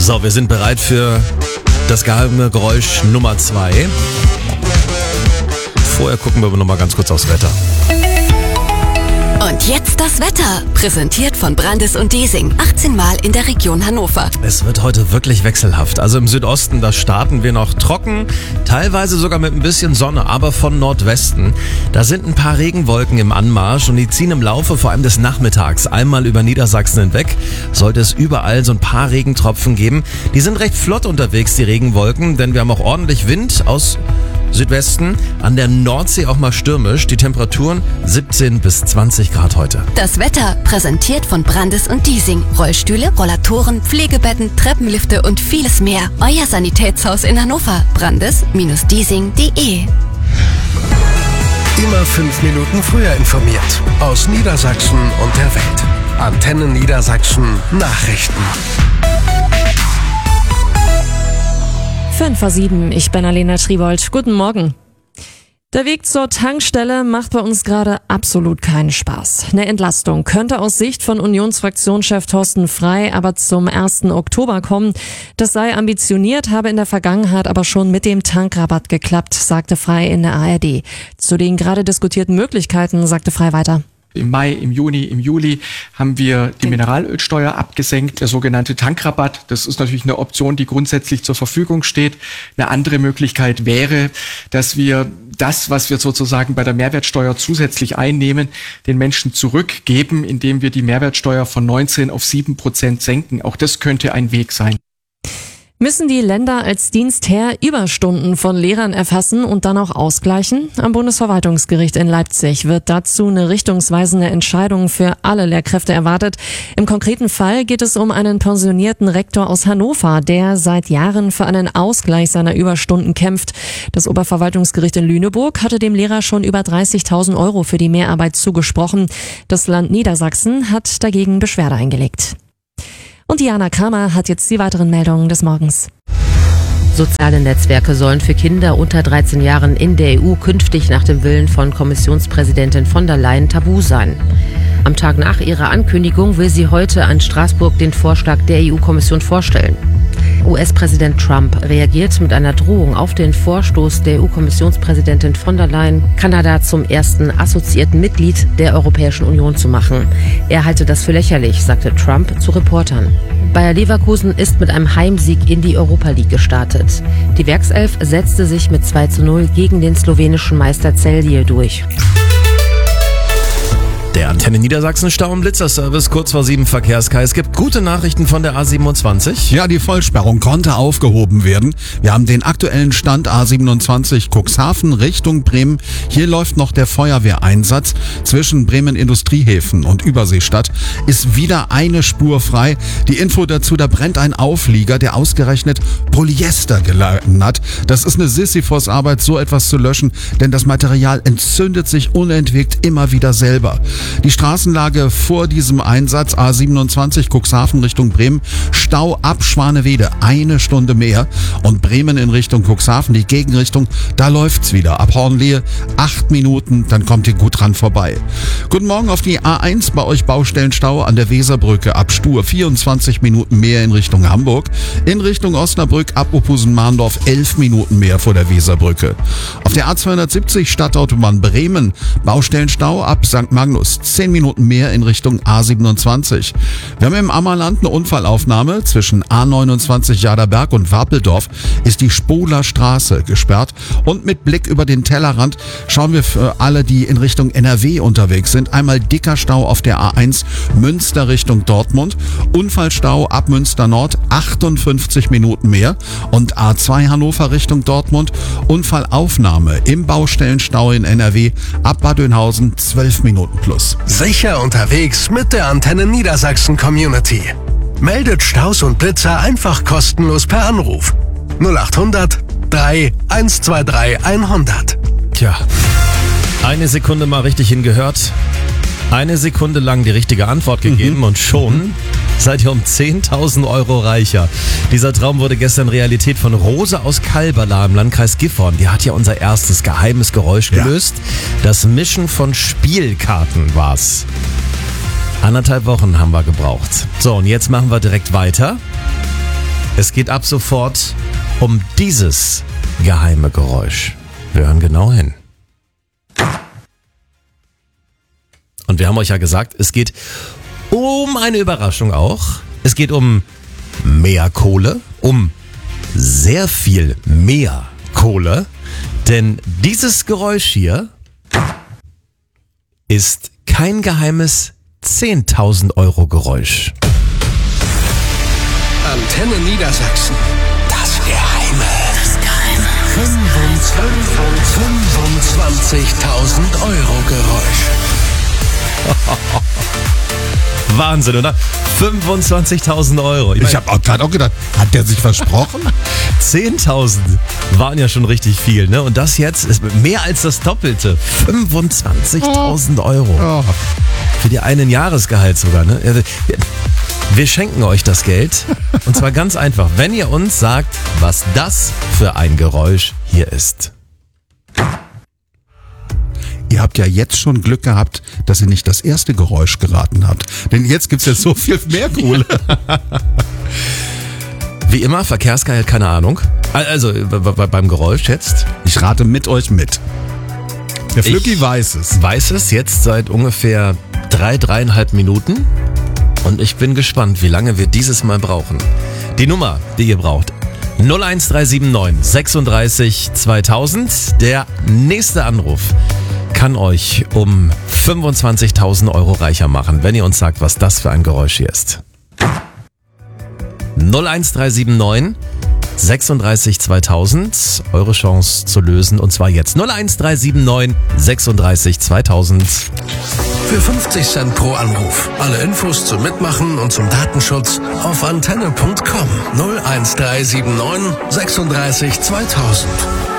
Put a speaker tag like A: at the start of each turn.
A: So, wir sind bereit für das geheime Geräusch Nummer 2. Vorher gucken wir aber noch mal ganz kurz aufs Wetter.
B: Und jetzt das Wetter, präsentiert von Brandis und Diesing, 18 Mal in der Region Hannover.
A: Es wird heute wirklich wechselhaft. Also im Südosten, da starten wir noch trocken, teilweise sogar mit ein bisschen Sonne, aber von Nordwesten. Da sind ein paar Regenwolken im Anmarsch und die ziehen im Laufe vor allem des Nachmittags einmal über Niedersachsen hinweg. Sollte es überall so ein paar Regentropfen geben. Die sind recht flott unterwegs, die Regenwolken, denn wir haben auch ordentlich Wind aus Südwesten, an der Nordsee auch mal stürmisch. Die Temperaturen 17 bis 20 Grad heute.
B: Das Wetter präsentiert von Brandis und Diesing. Rollstühle, Rollatoren, Pflegebetten, Treppenlifte und vieles mehr. Euer Sanitätshaus in Hannover. Brandis-diesing.de.
C: Immer 5 Minuten früher informiert. Aus Niedersachsen und der Welt. Antenne Niedersachsen Nachrichten.
D: 5:07, ich bin Alena Tribold. Guten Morgen. Der Weg zur Tankstelle macht bei uns gerade absolut keinen Spaß. Eine Entlastung könnte aus Sicht von Unionsfraktionschef Thorsten Frey aber zum 1. Oktober kommen. Das sei ambitioniert, habe in der Vergangenheit aber schon mit dem Tankrabatt geklappt, sagte Frey in der ARD. Zu den gerade diskutierten Möglichkeiten sagte Frey weiter.
E: Im Mai, im Juni, im Juli haben wir die Mineralölsteuer abgesenkt, der sogenannte Tankrabatt. Das ist natürlich eine Option, die grundsätzlich zur Verfügung steht. Eine andere Möglichkeit wäre, dass wir das, was wir sozusagen bei der Mehrwertsteuer zusätzlich einnehmen, den Menschen zurückgeben, indem wir die Mehrwertsteuer von 19 auf 7% senken. Auch das könnte ein Weg sein.
D: Müssen die Länder als Dienstherr Überstunden von Lehrern erfassen und dann auch ausgleichen? Am Bundesverwaltungsgericht in Leipzig wird dazu eine richtungsweisende Entscheidung für alle Lehrkräfte erwartet. Im konkreten Fall geht es um einen pensionierten Rektor aus Hannover, der seit Jahren für einen Ausgleich seiner Überstunden kämpft. Das Oberverwaltungsgericht in Lüneburg hatte dem Lehrer schon über 30.000 € für die Mehrarbeit zugesprochen. Das Land Niedersachsen hat dagegen Beschwerde eingelegt. Und Diana Kramer hat jetzt die weiteren Meldungen des Morgens.
F: Soziale Netzwerke sollen für Kinder unter 13 Jahren in der EU künftig nach dem Willen von Kommissionspräsidentin von der Leyen tabu sein. Am Tag nach ihrer Ankündigung will sie heute an Straßburg den Vorschlag der EU-Kommission vorstellen. US-Präsident Trump reagiert mit einer Drohung auf den Vorstoß der EU-Kommissionspräsidentin von der Leyen, Kanada zum ersten assoziierten Mitglied der Europäischen Union zu machen. Er halte das für lächerlich, sagte Trump zu Reportern. Bayer Leverkusen ist mit einem Heimsieg in die Europa League gestartet. Die Werkself setzte sich mit 2:0 gegen den slowenischen Meister Celje durch.
A: Der Antenne Niedersachsen Stau- und Blitzerservice kurz vor 7 Verkehrskais. Es gibt gute Nachrichten von der A27.
G: Ja, die Vollsperrung konnte aufgehoben werden. Wir haben den aktuellen Stand A27 Cuxhaven Richtung Bremen. Hier läuft noch der Feuerwehreinsatz. Zwischen Bremen Industriehäfen und Überseestadt ist wieder eine Spur frei. Die Info dazu, da brennt ein Auflieger, der ausgerechnet Polyester geladen hat. Das ist eine Sisyphos-Arbeit, so etwas zu löschen, denn das Material entzündet sich unentwegt immer wieder selber. Die Straßenlage vor diesem Einsatz A27 Cuxhaven Richtung Bremen, Stau ab Schwanewede 1 Stunde mehr und Bremen in Richtung Cuxhaven, die Gegenrichtung, da läuft's wieder. Ab Hornlehe 8 Minuten, dann kommt ihr gut dran vorbei. Guten Morgen auf die A1, bei euch Baustellenstau an der Weserbrücke ab Stur, 24 Minuten mehr in Richtung Hamburg. In Richtung Osnabrück ab Opusen-Mahndorf 11 Minuten mehr vor der Weserbrücke. Auf der A270 Stadtautobahn Bremen, Baustellenstau ab St. Magnus, 10 Minuten mehr in Richtung A27. Wir haben im Ammerland eine Unfallaufnahme. Zwischen A29 Jaderberg und Wapeldorf ist die Spoler Straße gesperrt. Und mit Blick über den Tellerrand schauen wir für alle, die in Richtung NRW unterwegs sind, einmal dicker Stau auf der A1 Münster Richtung Dortmund. Unfallstau ab Münster Nord 58 Minuten mehr. Und A2 Hannover Richtung Dortmund. Unfallaufnahme im Baustellenstau in NRW ab Bad Oeynhausen 12 Minuten plus.
C: Sicher unterwegs mit der Antenne Niedersachsen Community. Meldet Staus und Blitzer einfach kostenlos per Anruf. 0800 3 123 100.
A: Tja, eine Sekunde mal richtig hingehört, eine Sekunde lang die richtige Antwort gegeben und schon seid ihr um 10.000 € reicher. Dieser Traum wurde gestern Realität von Rose aus Kalberla im Landkreis Gifhorn. Die hat ja unser erstes geheimes Geräusch gelöst. Das Mischen von Spielkarten war's. 1,5 Wochen haben wir gebraucht. So, und jetzt machen wir direkt weiter. Es geht ab sofort um dieses geheime Geräusch. Wir hören genau hin. Und wir haben euch ja gesagt, es geht um eine Überraschung auch. Es geht um mehr Kohle, um sehr viel mehr Kohle. Denn dieses Geräusch hier ist kein geheimes 10.000 Euro Geräusch.
C: Antenne Niedersachsen. Das Geheime. 25.000 Euro Geräusch.
A: Wahnsinn, oder? 25.000 Euro.
G: Ich habe auch gerade gedacht, hat der sich versprochen?
A: 10.000 waren ja schon richtig viel, ne? Und das jetzt ist mehr als das Doppelte. 25.000 Euro.
G: Oh.
A: Für die einen Jahresgehalt sogar, ne? Wir schenken euch das Geld. Und zwar ganz einfach, wenn ihr uns sagt, was das für ein Geräusch hier ist.
G: Ihr habt ja jetzt schon Glück gehabt, dass ihr nicht das erste Geräusch geraten habt. Denn jetzt gibt's ja so viel mehr Kohle.
A: Wie immer, Verkehrsgeil, keine Ahnung. Also beim Geräusch jetzt.
G: Ich rate mit euch mit. Der Flücki weiß es.
A: Weiß es jetzt seit ungefähr 3,5 Minuten. Und ich bin gespannt, wie lange wir dieses Mal brauchen. Die Nummer, die ihr braucht. 01379 36 2000. Der nächste Anruf kann euch um 25.000 Euro reicher machen, wenn ihr uns sagt, was das für ein Geräusch hier ist. 01379 36 2000. Eure Chance zu lösen und zwar jetzt. 01379 36 2000.
C: Für 50 Cent pro Anruf. Alle Infos zum Mitmachen und zum Datenschutz auf antenne.com. 01379 36 2000.